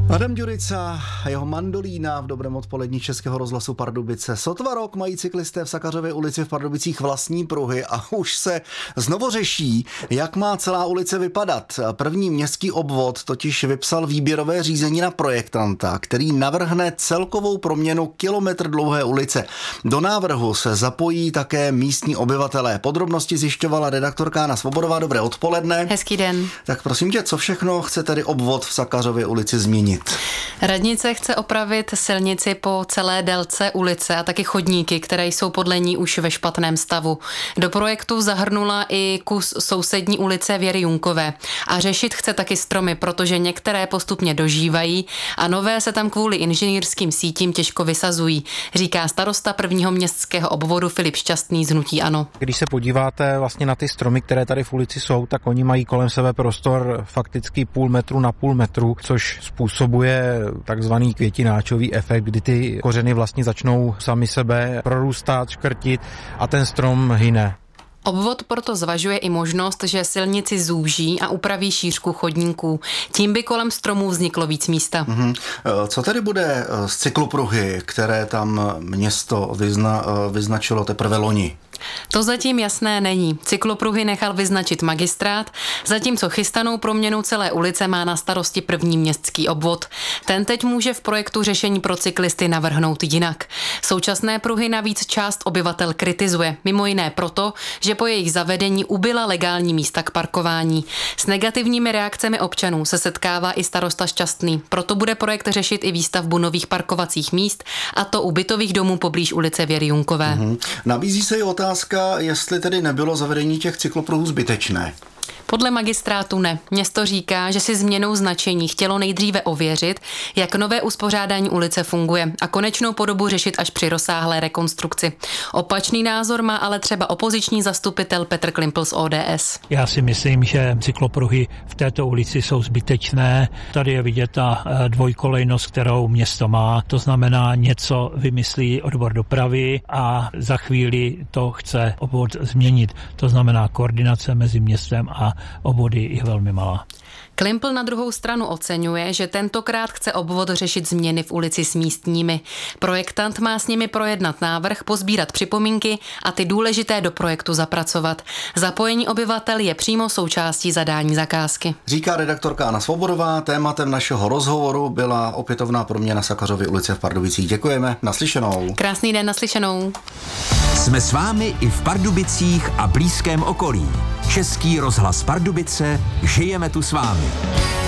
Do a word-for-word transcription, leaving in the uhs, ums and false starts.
Adam Ďurica a jeho mandolína v dobrém odpolední Českého rozhlasu Pardubice. Sotva rok mají cyklisté v Sakařově ulici v Pardubicích vlastní pruhy a už se znovu řeší, jak má celá ulice vypadat. První městský obvod totiž vypsal výběrové řízení na projektanta, který navrhne celkovou proměnu kilometr dlouhé ulice. Do návrhu se zapojí také místní obyvatelé. Podrobnosti zjišťovala redaktorka Anna Svobodová. Dobré odpoledne. Hezký den. Tak prosím tě, co všechno chce tedy obvod v Sakařově ulici změnit? Radnice chce opravit silnici po celé délce ulice a taky chodníky, které jsou podle ní už ve špatném stavu. Do projektu zahrnula i kus sousední ulice Věry Junkové. A řešit chce taky stromy, protože některé postupně dožívají a nové se tam kvůli inženýrským sítím těžko vysazují, říká starosta prvního městského obvodu Filip Šťastný z hnutí ANO. Když se podíváte vlastně na ty stromy, které tady v ulici jsou, tak oni mají kolem sebe prostor fakticky půl metru na půl metru, což způsobuje takzvaný květináčový efekt, kdy ty kořeny vlastně začnou sami sebe prorůstat, škrtit a ten strom hyne. Obvod proto zvažuje i možnost, že silnici zúží a upraví šířku chodníků. Tím by kolem stromů vzniklo víc místa. Mm-hmm. Co tedy bude z cyklopruhy, které tam město vyzna, vyznačilo teprve loni? To zatím jasné není. Cyklopruhy nechal vyznačit magistrát, zatímco chystanou proměnu celé ulice má na starosti první městský obvod. Ten teď může v projektu řešení pro cyklisty navrhnout jinak. Současné pruhy navíc část obyvatel kritizuje, mimo jiné proto, že po jejich zavedení ubyla legální místa k parkování. S negativními reakcemi občanů se setkává i starosta Šťastný. Proto bude projekt řešit i výstavbu nových parkovacích míst, a to u bytových domů poblíž ulice Věry Junkové. Mm-hmm. Nabízí se i otázka, jestli tedy nebylo zavedení těch cyklopruhů zbytečné. Podle magistrátu ne. Město říká, že si změnou značení chtělo nejdříve ověřit, jak nové uspořádání ulice funguje a konečnou podobu řešit až při rozsáhlé rekonstrukci. Opačný názor má ale třeba opoziční zastupitel Petr Klimpl z O D S. Já si myslím, že cyklopruhy v této ulici jsou zbytečné. Tady je vidět ta dvojkolejnost, kterou město má. To znamená, něco vymyslí odbor dopravy a za chvíli to chce obvod změnit. To znamená, koordinace mezi městem a obvody je velmi malá. Klimpl na druhou stranu oceňuje, že tentokrát chce obvod řešit změny v ulici s místními. Projektant má s nimi projednat návrh, pozbírat připomínky a ty důležité do projektu zapracovat. Zapojení obyvatel je přímo součástí zadání zakázky. Říká redaktorka Anna Svobodová. Tématem našeho rozhovoru byla opětovná proměna Sakařovy ulice v Pardubicích. Děkujeme, naslyšenou. Krásný den, naslyšenou. Jsme s vámi i v Pardubicích a blízkém okolí. Český rozhlas Pardubice, žijeme tu s vámi.